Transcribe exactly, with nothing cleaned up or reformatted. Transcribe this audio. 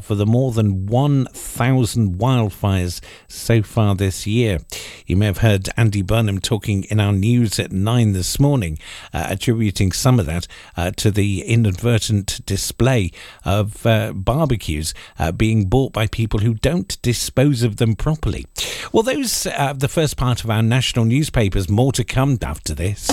for the more than one thousand wildfires so far this year. You may have heard Andy Burnham talking in our news at nine this morning, uh, attributing some of that uh, to the inadvertent display of uh, barbecues uh, being bought by people who don't dispose of them properly. Well, those are uh, the first part of our national newspapers. More to come after this.